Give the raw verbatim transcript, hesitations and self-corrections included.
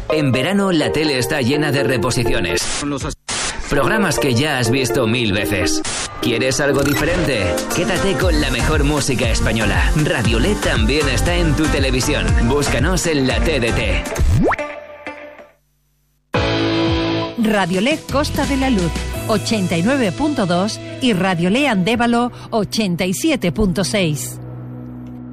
En verano la tele está llena de reposiciones. Programas que ya has visto mil veces. ¿Quieres algo diferente? Quédate con la mejor música española. Radiolet también está en tu televisión. Búscanos en la T D T. Radiolet Costa de la Luz ochenta y nueve punto dos y Radiolet Andévalo ochenta y siete punto seis.